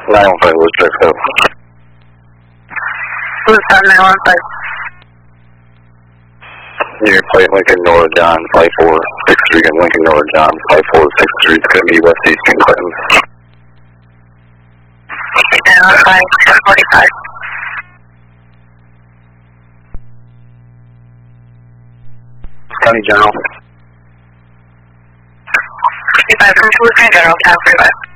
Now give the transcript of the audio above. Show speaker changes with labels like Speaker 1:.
Speaker 1: 915 was drift up.
Speaker 2: Who's on 915?
Speaker 1: Unit plate Lincoln North John, flight 463 and Lincoln North John, flight 463. It's going to be West Eastern Clinton.
Speaker 2: 915, 1045.
Speaker 1: County General.
Speaker 2: 55 from General, 1045.